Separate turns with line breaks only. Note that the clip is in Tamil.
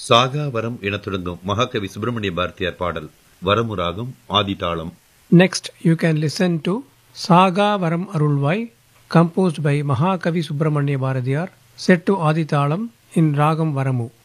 சாகாவரம் எனத் தொடங்கும் மகாகவி சுப்பிரமணிய பாரதியார் பாடல். வரமு ராகம், ஆதி தாளம்.
Next, you can listen to Saga Varam Arulvai, composed by Mahakavi Subramanya Bharatiyar, set to Adi Thalam in Ragam Varamu.